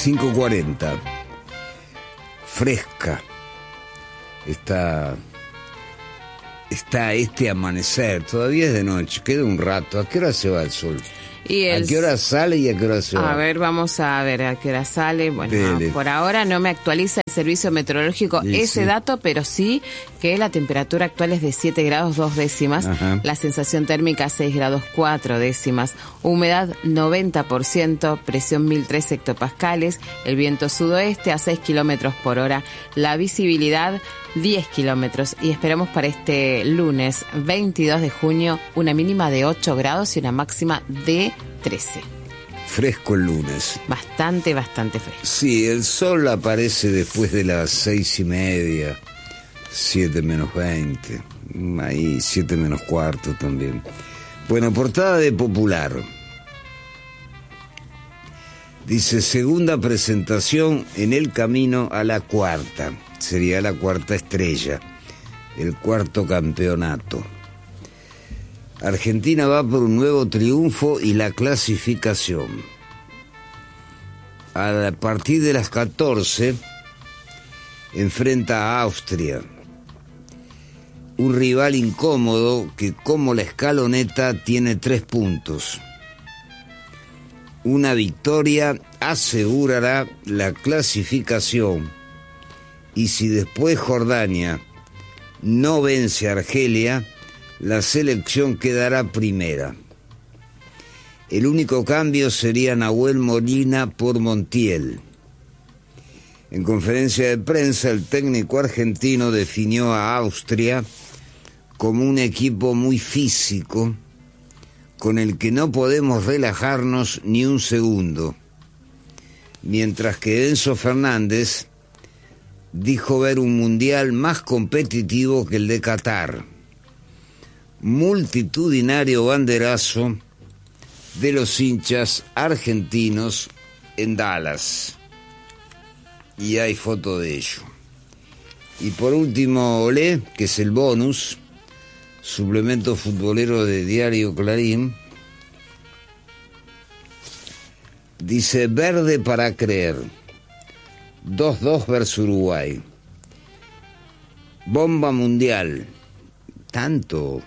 5:40. Fresca. Está este amanecer. Todavía es de noche. Queda un rato. ¿A qué hora se va el sol? ¿A qué hora sale y a qué hora se va? A ver, vamos a ver a qué hora sale. Bueno, por ahora no me actualiza el servicio meteorológico ese dato, pero sí que la temperatura actual es de 7 grados 2 décimas, la sensación térmica 6 grados 4 décimas, humedad 90%, presión 1003 hectopascales, el viento sudoeste a 6 kilómetros por hora, la visibilidad 10 kilómetros, y esperamos para este lunes 22 de junio una mínima de 8 grados y una máxima de 13. Fresco el lunes. Bastante fresco. Sí, el sol aparece después de las 6:30, 7 menos 20, ahí 7 menos cuarto también. Bueno, portada de Popular. Dice, segunda presentación en el camino a la cuarta. Sería la cuarta estrella, el cuarto campeonato. Argentina va por un nuevo triunfo y la clasificación. A partir de las 14 enfrenta a Austria, un rival incómodo que, como la escaloneta, tiene 3 puntos. Una victoria asegurará la clasificación, y si después Jordania no vence a Argelia, la selección quedará primera. El único cambio sería Nahuel Molina por Montiel. En conferencia de prensa, el técnico argentino definió a Austria como un equipo muy físico, con el que no podemos relajarnos ni un segundo. Mientras que Enzo Fernández dijo ver un mundial más competitivo que el de Qatar. Multitudinario banderazo de los hinchas argentinos en Dallas. Y hay foto de ello. Y por último, Olé, que es el bonus, suplemento futbolero de Diario Clarín, dice, verde para creer. 2-2 versus Uruguay. Bomba mundial. Tanto.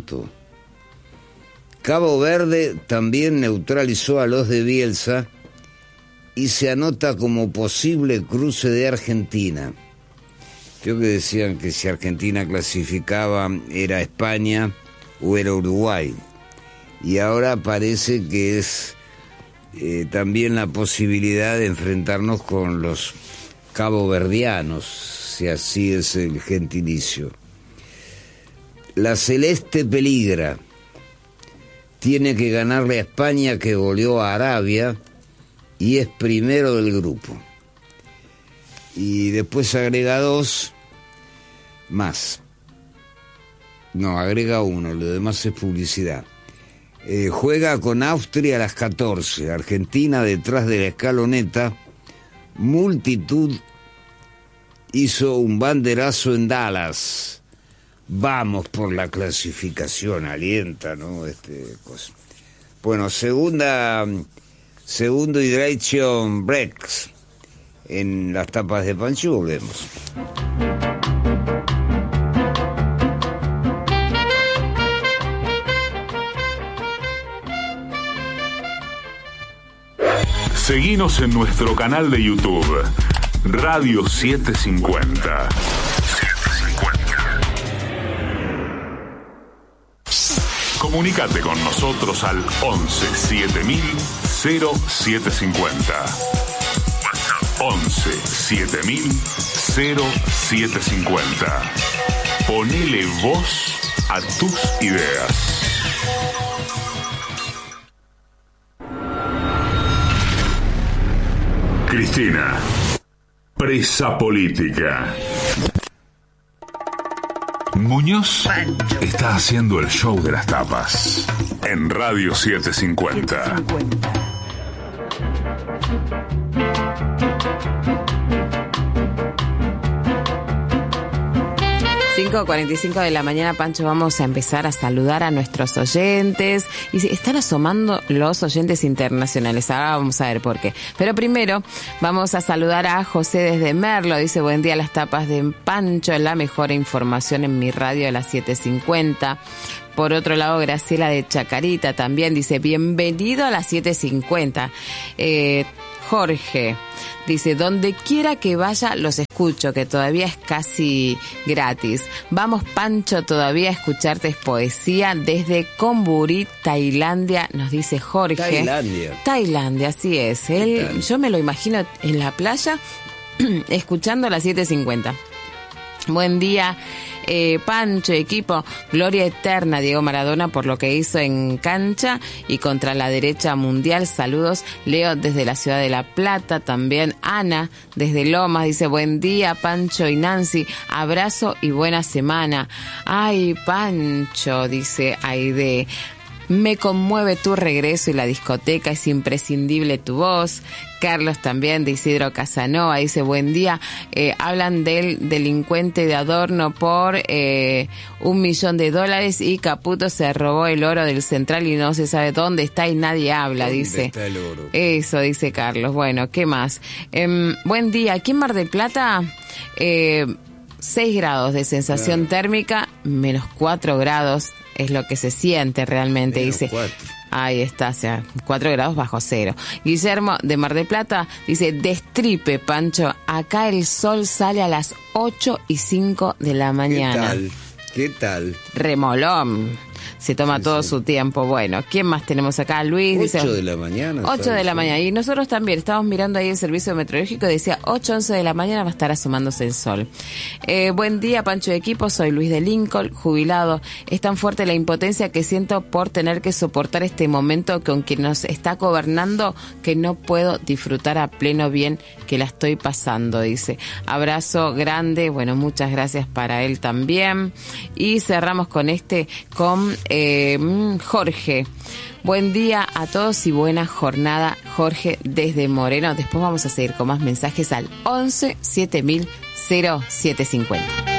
Cabo Verde también neutralizó a los de Bielsa y se anota como posible cruce de Argentina. Creo que decían que si Argentina clasificaba era España o era Uruguay. Y ahora parece que es también la posibilidad de enfrentarnos con los caboverdianos, si así es el gentilicio. La celeste peligra. Tiene que ganarle a España, que goleó a Arabia y es primero del grupo. Y después agrega 2 más. No, agrega 1, lo demás es publicidad. Juega con Austria a las 14. Argentina detrás de la escaloneta. Multitud hizo un banderazo en Dallas. Vamos por la clasificación, alienta, ¿no? Cosa. Bueno, segundo hydration breaks en las tapas de Pancho, volvemos. Seguinos en nuestro canal de YouTube, Radio 750. Comunicate con nosotros al 11 7000 0750. 11 7000 0750. Ponele voz a tus ideas. Cristina, presa política. Muñoz está haciendo el show de las tapas en Radio 750. 5:45 de la mañana, Pancho, vamos a empezar a saludar a nuestros oyentes. Y están asomando los oyentes internacionales. Ahora vamos a ver por qué. Pero primero vamos a saludar a José desde Merlo. Dice, buen día, las tapas de Pancho, la mejor información en mi radio a las 7:50. Por otro lado, Graciela de Chacarita también dice, bienvenido a las 7:50. Jorge dice, donde quiera que vaya los escucho, que todavía es casi gratis. Vamos, Pancho, todavía a escucharte poesía desde Comburi, Tailandia, nos dice Jorge. Tailandia, así es. Yo me lo imagino en la playa escuchando a las 7:50. Buen día, Pancho, equipo, gloria eterna Diego Maradona por lo que hizo en cancha y contra la derecha mundial. Saludos, Leo desde la ciudad de La Plata, también Ana desde Lomas dice, buen día, Pancho y Nancy, abrazo y buena semana. Ay, Pancho, dice Aide, me conmueve tu regreso y la discoteca, es imprescindible tu voz. Carlos también de Isidro Casanova dice, buen día, hablan del delincuente de Adorno por $1 millón y Caputo se robó el oro del Central y no se sabe dónde está y nadie habla, ¿Dónde dice. está el oro? Eso, dice Carlos. Bueno, ¿qué más? Buen día, aquí en Mar del Plata, 6 grados de sensación térmica, menos 4 grados es lo que se siente realmente, menos dice. 4. Ahí está, o sea, 4 grados bajo cero. Guillermo de Mar del Plata dice, destripe, Pancho, acá el sol sale a las 8:05 de la mañana. ¿Qué tal? Remolón. Se toma todo su tiempo. Bueno, ¿quién más tenemos acá? Luis dice 8 de la mañana. 8 de la mañana. Y nosotros también estamos mirando ahí el servicio meteorológico. Decía 8:11 de la mañana va a estar asomándose el sol. Buen día, Pancho de equipo. Soy Luis de Lincoln, jubilado. Es tan fuerte la impotencia que siento por tener que soportar este momento con quien nos está gobernando que no puedo disfrutar a pleno bien que la estoy pasando, dice. Abrazo grande. Bueno, muchas gracias para él también. Y cerramos con Jorge. Buen día a todos y buena jornada, Jorge desde Moreno. Después vamos a seguir con más mensajes al 11 7000 0750.